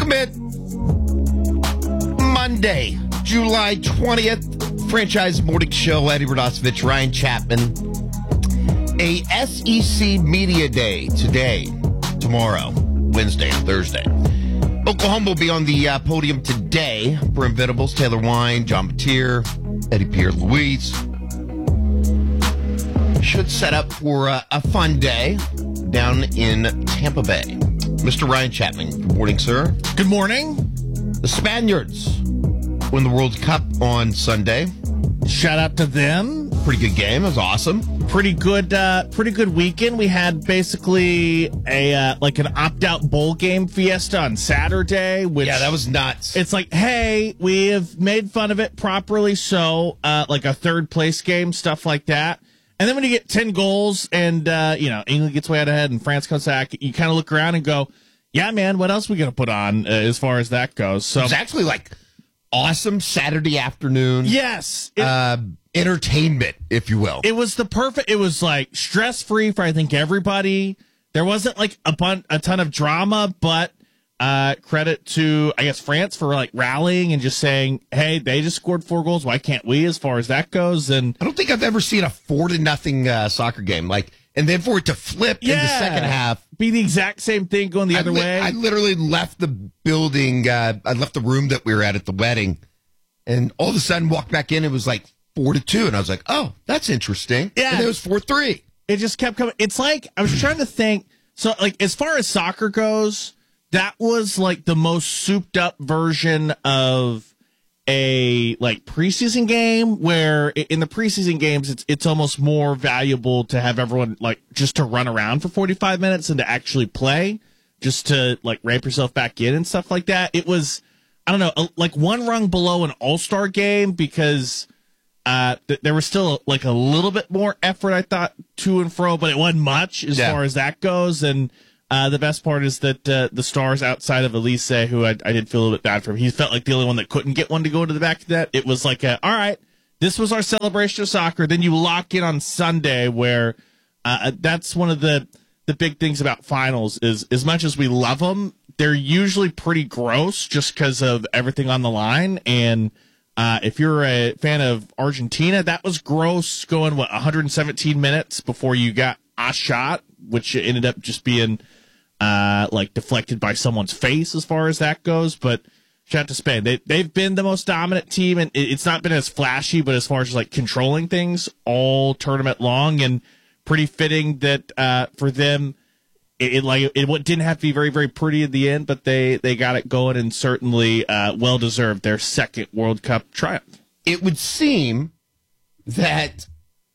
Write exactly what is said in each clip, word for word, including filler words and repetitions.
Commit Monday, July twentieth. Franchise Morning Show. Eddie Radosevich, Ryan Chapman. A S E C Media Day today, tomorrow, Wednesday, and Thursday. Oklahoma will be on the uh, podium today. Brent Venables, Taylor Wine, John Batir, Eddie Pierre-Louise. Should set up for uh, a fun day down in Tampa Bay. Mister Ryan Chapman, good morning, sir. Good morning. The Spaniards win the World Cup on Sunday. Shout out to them. Pretty good game. It was awesome. Pretty good, uh, pretty good weekend. We had basically a uh, like an opt-out bowl game fiesta on Saturday. Which yeah, that was nuts. It's like, hey, we have made fun of it properly, so uh, like a third place game, stuff like that. And then when you get ten goals and uh, you know England gets way out ahead and France comes back, you kind of look around and go, yeah, man, what else are we gonna put on uh, as far as that goes? So it's actually like awesome Saturday afternoon. Yes. It, uh, entertainment, if you will. It was the perfect, it was like stress free for, I think, everybody. There wasn't like a, bun, a ton of drama, but uh, credit to, I guess, France for like rallying and just saying, hey, they just scored four goals. Why can't we, as far as that goes? And I don't think I've ever seen a four to nothing uh, soccer game. Like, and then for it to flip yeah, in the second half. Be the exact same thing going the I other li- way. I literally left the building. Uh, I left the room that we were at at the wedding. And all of a sudden walked back in. It was like four to two. And I was like, oh, that's interesting. Yeah. And it was four three. It just kept coming. It's like, I was trying to think. So, like, as far as soccer goes, that was like the most souped up version of a like preseason game, where in the preseason games, it's it's almost more valuable to have everyone like just to run around for forty-five minutes than to actually play, just to like ramp yourself back in and stuff like that. It was, I don't know, like one rung below an all-star game because uh, th- there was still like a little bit more effort, I thought, to and fro, but it wasn't much as yeah. far as that goes. And uh, the best part is that uh, the stars outside of Elise, who I, I did feel a little bit bad for him, he felt like the only one that couldn't get one to go into the back of that. It was like, a, all right, this was our celebration of soccer. Then you lock in on Sunday, where uh, that's one of the, the big things about finals is, as much as we love them, they're usually pretty gross just because of everything on the line. And uh, if you're a fan of Argentina, that was gross, going, what, one hundred seventeen minutes before you got a shot, which ended up just being uh, like deflected by someone's face as far as that goes. But shout out to Spain. They, they've been the most dominant team, and it, it's not been as flashy, but as far as like controlling things all tournament long, and pretty fitting that uh, for them, It, it like it didn't have to be very, very pretty in the end, but they, they got it going, and certainly uh, well deserved their second World Cup triumph. It would seem that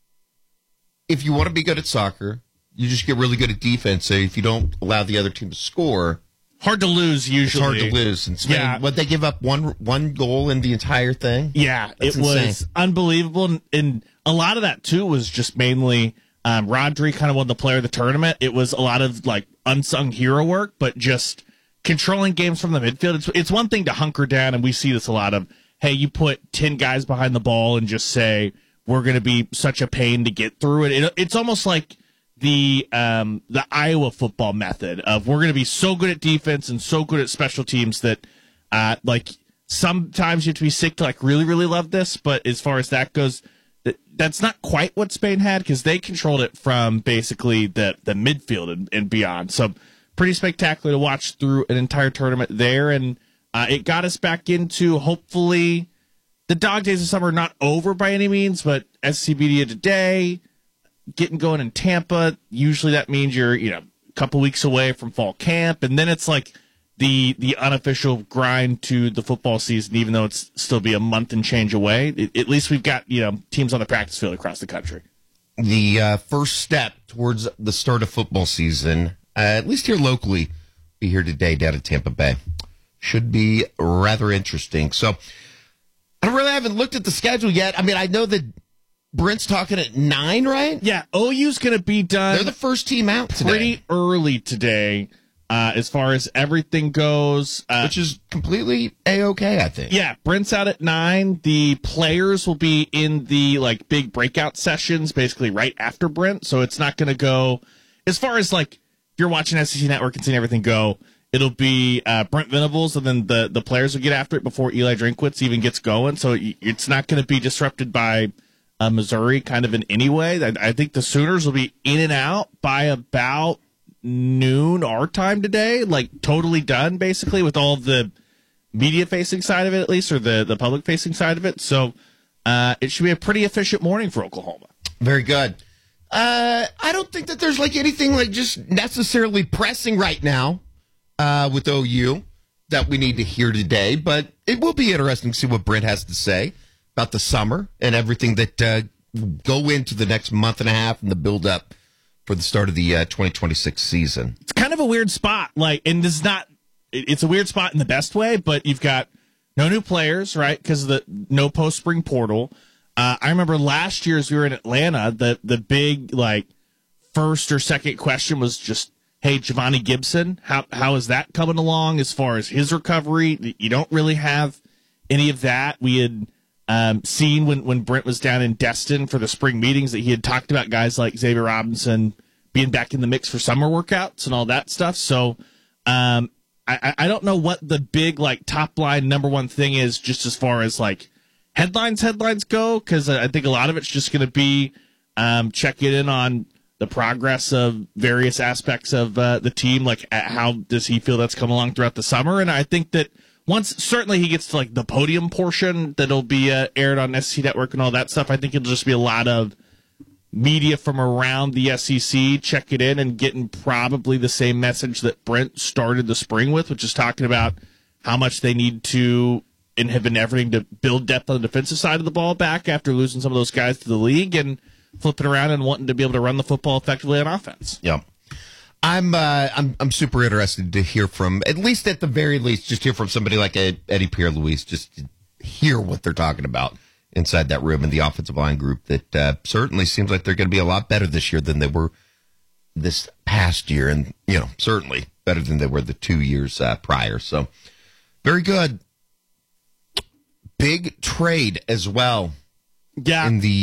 if you want to be good at soccer, you just get really good at defense. So if you don't allow the other team to score, hard to lose. Usually, it's hard to lose. And Spain, yeah. What, they give up one one goal in the entire thing? Yeah, That's it insane. was unbelievable, and, and a lot of that too was just mainly. Um, Rodri kind of won the player of the tournament. It was a lot of like unsung hero work, but just controlling games from the midfield. It's, it's one thing to hunker down, and we see this a lot of, hey, you put ten guys behind the ball and just say, we're going to be such a pain to get through it. it it's almost like the um, the Iowa football method of we're going to be so good at defense and so good at special teams that uh, like sometimes you have to be sick to like really, really love this. But as far as that goes, that's not quite what Spain had, because they controlled it from basically the, the midfield and, and beyond. So pretty spectacular to watch through an entire tournament there. And uh, it got us back into, hopefully, the dog days of summer are not over by any means, but S C Media today, getting going in Tampa. Usually that means you're, you know, a couple weeks away from fall camp. And then it's like the the unofficial grind to the football season, even though it's still be a month and change away. It, at least we've got, you know, teams on the practice field across the country. The uh, first step towards the start of football season, uh, at least here locally, be here today down at Tampa Bay. Should be rather interesting. So I don't really haven't looked at the schedule yet. I mean, I know that Brent's talking at nine, right? Yeah, O U's going to be done. They're the first team out today. Pretty early today. Uh, as far as everything goes. Uh, Which is completely A-okay, I think. Yeah, Brent's out at nine. The players will be in the like big breakout sessions, basically right after Brent. So it's not going to go, as far as like, if you're watching S E C Network and seeing everything go, it'll be uh, Brent Venables, and then the, the players will get after it before Eli Drinkwitz even gets going. So it's not going to be disrupted by uh, Missouri kind of in any way. I, I think the Sooners will be in and out by about noon our time today, like totally done basically with all the media-facing side of it, at least, or the, the public-facing side of it. So uh, it should be a pretty efficient morning for Oklahoma. Very good. Uh, I don't think that there's like anything like just necessarily pressing right now uh, with O U that we need to hear today, but it will be interesting to see what Brent has to say about the summer and everything that uh, go into the next month and a half and the build-up for the start of the uh, twenty twenty-six season. It's kind of a weird spot, like, and this is not. It's a weird spot in the best way, but you've got no new players, right? Because of the no post-spring portal. Uh, I remember last year as we were in Atlanta, the the big like first or second question was just, "Hey, Giovanni Gibson, how how is that coming along as far as his recovery?" You don't really have any of that. We had um, seen when when Brent was down in Destin for the spring meetings that he had talked about guys like Xavier Robinson being back in the mix for summer workouts and all that stuff. So um, I I don't know what the big like top line number one thing is, just as far as like headlines headlines go, because I think a lot of it's just going to be um, checking in on the progress of various aspects of uh, the team, like how does he feel that's come along throughout the summer. And I think that once certainly he gets to like the podium portion that'll be uh, aired on S E C Network and all that stuff, I think it'll just be a lot of media from around the S E C checking in and getting probably the same message that Brent started the spring with, which is talking about how much they need to and have been everything to build depth on the defensive side of the ball back after losing some of those guys to the league and flipping around and wanting to be able to run the football effectively on offense. Yeah. I'm uh, I'm I'm super interested to hear from, at least at the very least, just hear from somebody like Eddie Pierre-Louis, just to hear what they're talking about inside that room in the offensive line group that uh, certainly seems like they're going to be a lot better this year than they were this past year, and, you know, certainly better than they were the two years uh, prior. So very good. Big trade as well. Yeah. In the